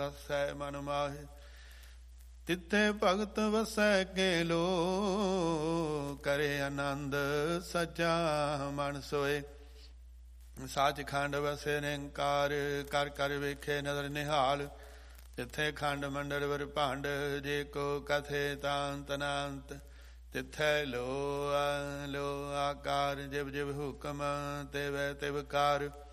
ਵਸੈ ਮਨ ਮਾਹੇ। ਤਿੱਥੇ ਭਗਤ ਵਸੈ ਕੇਲੋ, ਕਰੇ ਆਨੰਦ ਸੱਚਾ ਮਨ ਸੋਏ। ਸੱਚਖੰਡ ਵਸੇ ਨਿਰੰਕਾਰ, ਕਰ ਕਰ ਵੇਖੇ ਨਦਰ ਨਿਹਾਲ। ਤਿੱਥੇ ਖੰਡ ਮੰਡਲ ਵਰ ਭਾਂਡ, ਜੇ ਕੋ ਕਥੇ ਤਾਂਤ ਨਾਂਤ। ਤਿੱਥੈ ਲੋ ਲੋ ਆਕਾਰ, ਜਿਵ ਜਿਵ ਹੁਕਮ ਤਿਵੈ ਤਿਵ ਕਾਰ।